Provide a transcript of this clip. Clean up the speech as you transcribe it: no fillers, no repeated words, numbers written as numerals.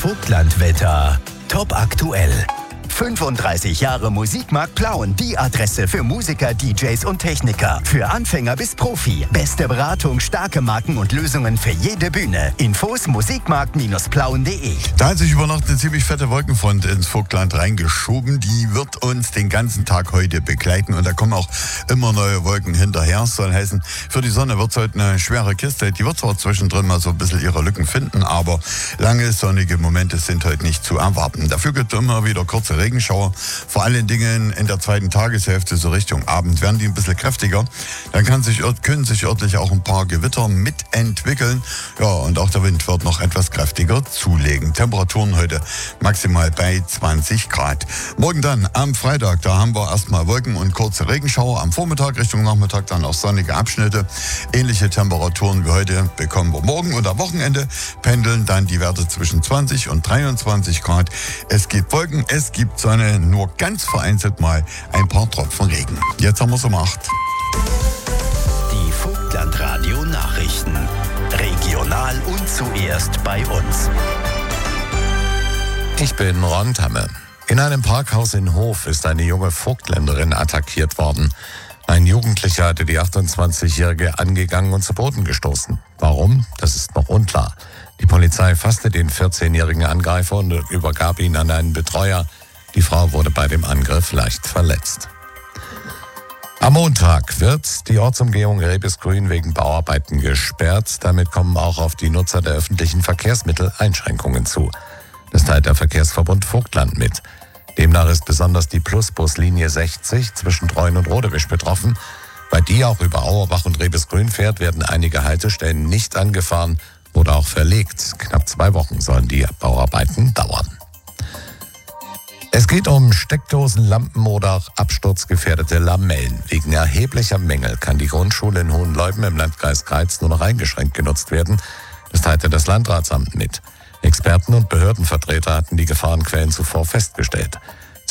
Vogtlandwetter. Top aktuell. 35 Jahre Musikmarkt Plauen, die Adresse für Musiker, DJs und Techniker. Für Anfänger bis Profi. Beste Beratung, starke Marken und Lösungen für jede Bühne. Infos musikmarkt-plauen.de. Da hat sich über Nacht eine ziemlich fette Wolkenfront ins Vogtland reingeschoben. Die wird uns den ganzen Tag heute begleiten und da kommen auch immer neue Wolken hinterher. Das soll heißen, für die Sonne wird es heute eine schwere Kiste. Die wird zwar zwischendrin mal so ein bisschen ihre Lücken finden, aber lange sonnige Momente sind heute nicht zu erwarten. Dafür gibt es immer wieder kurze Regenschauer, vor allen Dingen in der zweiten Tageshälfte, so Richtung Abend, werden die ein bisschen kräftiger. Dann können sich örtlich auch ein paar Gewitter mitentwickeln. Ja, und auch der Wind wird noch etwas kräftiger zulegen. Temperaturen heute maximal bei 20 Grad. Morgen dann am Freitag, da haben wir erstmal Wolken und kurze Regenschauer. Am Vormittag Richtung Nachmittag dann auch sonnige Abschnitte. Ähnliche Temperaturen wie heute bekommen wir morgen und am Wochenende pendeln dann die Werte zwischen 20 und 23 Grad. Es gibt Wolken, es gibt Sonne, nur ganz vereinzelt mal ein paar Tropfen Regen. Jetzt haben wir es um 8. Die Vogtlandradio Nachrichten. Regional und zuerst bei uns. Ich bin Ron Tamme. In einem Parkhaus in Hof ist eine junge Vogtländerin attackiert worden. Ein Jugendlicher hatte die 28-Jährige angegangen und zu Boden gestoßen. Warum? Das ist noch unklar. Die Polizei fasste den 14-jährigen Angreifer und übergab ihn an einen Betreuer. Die Frau wurde bei dem Angriff leicht verletzt. Am Montag wird die Ortsumgehung Rebesgrün wegen Bauarbeiten gesperrt. Damit kommen auch auf die Nutzer der öffentlichen Verkehrsmittel Einschränkungen zu. Das teilt der Verkehrsverbund Vogtland mit. Demnach ist besonders die Plusbuslinie 60 zwischen Treuen und Rodewisch betroffen. Weil die auch über Auerbach und Rebesgrün fährt, werden einige Haltestellen nicht angefahren oder auch verlegt. Knapp 2 Wochen sollen die Bauarbeiten dauern. Es geht um Steckdosen, Lampen oder auch absturzgefährdete Lamellen. Wegen erheblicher Mängel kann die Grundschule in Hohenleuben im Landkreis Greiz nur noch eingeschränkt genutzt werden. Das teilte das Landratsamt mit. Experten und Behördenvertreter hatten die Gefahrenquellen zuvor festgestellt.